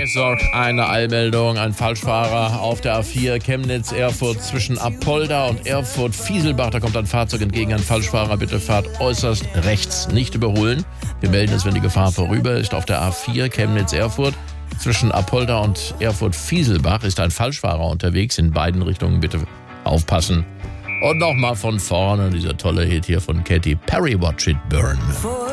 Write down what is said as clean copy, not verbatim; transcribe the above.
Es sorgt eine Eilmeldung. Ein Falschfahrer auf der A4 Chemnitz-Erfurt zwischen Apolda und Erfurt-Fieselbach. Da kommt ein Fahrzeug entgegen. Ein Falschfahrer, bitte fahrt äußerst rechts. Nicht überholen. Wir melden es, wenn die Gefahr vorüber ist. Auf der A4 Chemnitz-Erfurt zwischen Apolda und Erfurt-Fieselbach ist ein Falschfahrer unterwegs. In beiden Richtungen bitte aufpassen. Und nochmal von vorne dieser tolle Hit hier von Katy Perry, Watch It Burn.